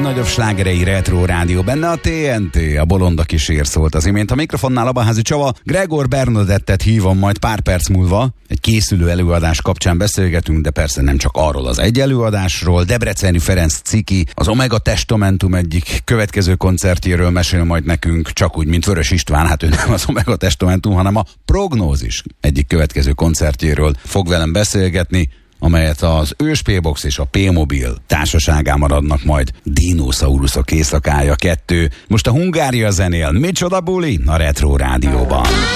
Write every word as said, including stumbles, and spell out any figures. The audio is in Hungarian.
legnagyobb slágerei Retro Rádió, benne a té en té, a Bolond a kísér szólt az imént. A mikrofonnál Abaházi Csaba, Gregor Bernadettet hívom majd pár perc múlva. Egy készülő előadás kapcsán beszélgetünk, de persze nem csak arról az egy előadásról. Debreceni Ferenc Ciki, az Omega Testamentum egyik következő koncertjéről mesél majd nekünk, csak úgy, mint Vörös István, hát ő nem az Omega Testamentum, hanem a Prognózis egyik következő koncertjéről fog velem beszélgetni, amelyet az Ős P-Box és a P-Mobil társaságában adnak majd. Dinoszauruszok éjszakája kettő. Most a Hungária zenél. Micsoda buli a Retro Rádióban.